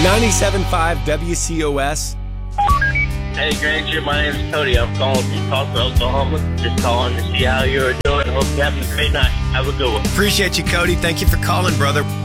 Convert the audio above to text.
97.5 WCOS. Hey, Granger, my name is Cody. I'm calling from Tulsa, Oklahoma. Just calling to see how you're doing. Hope you're having a great night. Have a good one. Appreciate you, Cody. Thank you for calling, brother.